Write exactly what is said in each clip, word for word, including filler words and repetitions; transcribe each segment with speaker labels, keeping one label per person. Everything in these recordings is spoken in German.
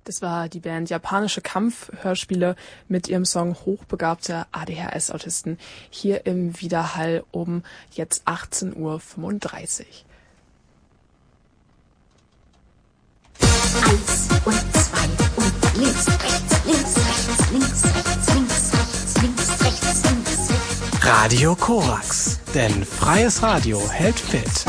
Speaker 1: Das war die Band Japanische Kampf-Hörspiele mit ihrem Song Hochbegabte A D H S-Autisten. Hier im Widerhall um jetzt achtzehn Uhr fünfunddreißig.
Speaker 2: Eins und zwei und links, rechts, links, rechts, links, rechts, links, rechts, links, rechts, links, rechts.
Speaker 3: Radio Korax, denn freies Radio hält fit.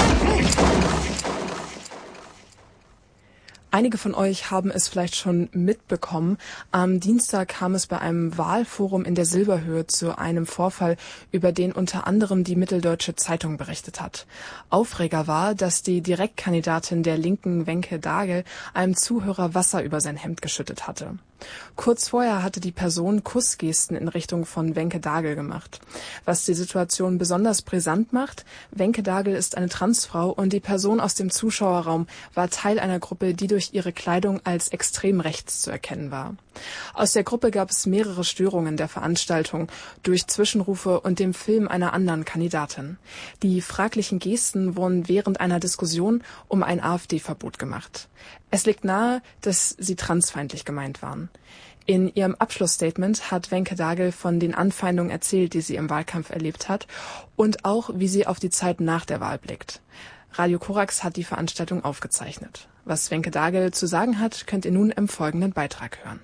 Speaker 1: Einige von euch haben es vielleicht schon mitbekommen. Am Dienstag kam es bei einem Wahlforum in der Silberhöhe zu einem Vorfall, über den unter anderem die Mitteldeutsche Zeitung berichtet hat. Aufreger war, dass die Direktkandidatin der Linken, Wenke Dagel, einem Zuhörer Wasser über sein Hemd geschüttet hatte. Kurz vorher hatte die Person Kussgesten in Richtung von Wenke Dagel gemacht. Was die Situation besonders brisant macht: Wenke Dagel ist eine Transfrau und die Person aus dem Zuschauerraum war Teil einer Gruppe, die durch ihre Kleidung als extrem rechts zu erkennen war. Aus der Gruppe gab es mehrere Störungen der Veranstaltung durch Zwischenrufe und dem Film einer anderen Kandidatin. Die fraglichen Gesten wurden während einer Diskussion um ein AfD-Verbot gemacht. Es liegt nahe, dass sie transfeindlich gemeint waren. In ihrem Abschlussstatement hat Wenke Dagel von den Anfeindungen erzählt, die sie im Wahlkampf erlebt hat, und auch, wie sie auf die Zeit nach der Wahl blickt. Radio Korax hat die Veranstaltung aufgezeichnet. Was Wenke Dagel zu sagen hat, könnt ihr nun im folgenden Beitrag hören.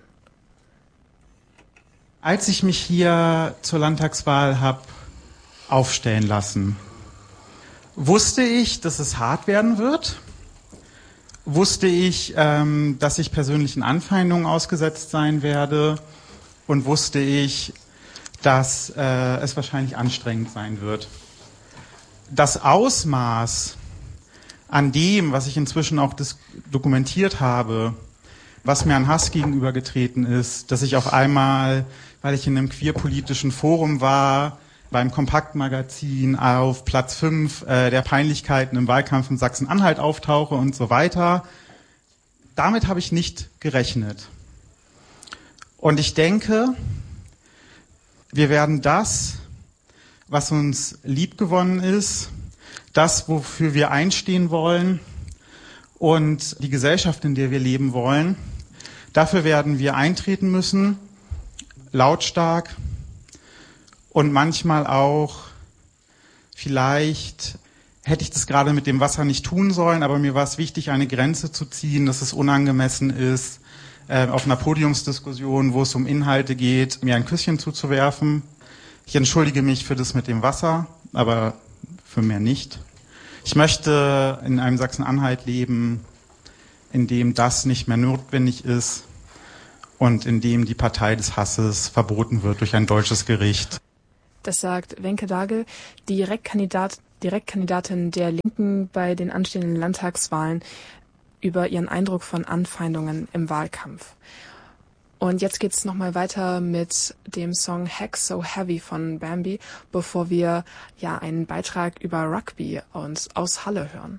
Speaker 4: Als ich mich hier zur Landtagswahl habe aufstellen lassen, wusste ich, dass es hart werden wird. Wusste ich, ähm, dass ich persönlichen Anfeindungen ausgesetzt sein werde, und wusste ich, dass äh, es wahrscheinlich anstrengend sein wird. Das Ausmaß an dem, was ich inzwischen auch dis- dokumentiert habe, was mir an Hass gegenübergetreten ist, dass ich auf einmal, weil ich in einem queerpolitischen Forum war, beim Kompaktmagazin auf Platz fünf äh, der Peinlichkeiten im Wahlkampf in Sachsen-Anhalt auftauche und so weiter. Damit habe ich nicht gerechnet. Und ich denke, wir werden das, was uns liebgewonnen ist, das, wofür wir einstehen wollen und die Gesellschaft, in der wir leben wollen, dafür werden wir eintreten müssen, lautstark. Und manchmal auch, vielleicht hätte ich das gerade mit dem Wasser nicht tun sollen, aber mir war es wichtig, eine Grenze zu ziehen, dass es unangemessen ist, äh, auf einer Podiumsdiskussion, wo es um Inhalte geht, mir ein Küsschen zuzuwerfen. Ich entschuldige mich für das mit dem Wasser, aber für mehr nicht. Ich möchte in einem Sachsen-Anhalt leben, in dem das nicht mehr notwendig ist und in dem die Partei des Hasses verboten wird durch ein deutsches Gericht.
Speaker 1: Das sagt Wenke Dagel, Direktkandidat, Direktkandidatin der Linken bei den anstehenden Landtagswahlen, über ihren Eindruck von Anfeindungen im Wahlkampf. Und jetzt geht's nochmal weiter mit dem Song Heck So Heavy von Bambi, bevor wir ja einen Beitrag über Rugby uns aus Halle hören.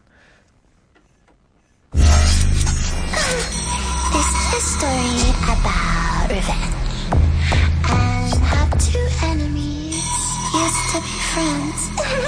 Speaker 2: This is a story about revenge. And how two enemies used to be friends.